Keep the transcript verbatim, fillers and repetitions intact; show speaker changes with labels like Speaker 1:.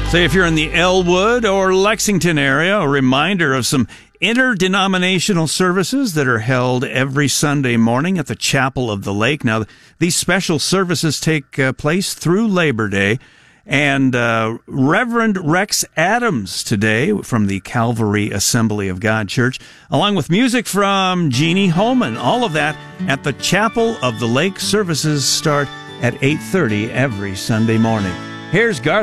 Speaker 1: So if you're in the Elwood or Lexington area, a reminder of some interdenominational services that are held every Sunday morning at the Chapel of the Lake. Now, these special services take uh, place through Labor Day. And uh, Reverend Rex Adams today from the Calvary Assembly of God Church, along with music from Jeannie Holman. All of that at the Chapel of the Lake. Services start at eight thirty every Sunday morning. Here's Garth.